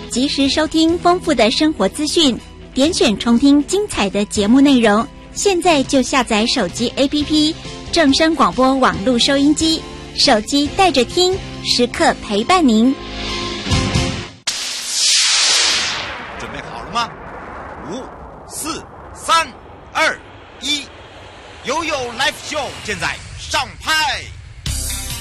及时收听丰富的生活资讯，点选重听精彩的节目内容。现在就下载手机 APP 正声广播网络收音机，手机带着听，时刻陪伴您。 准备好了吗？5、4、3、2、1，悠悠 Live Show 现在上拍。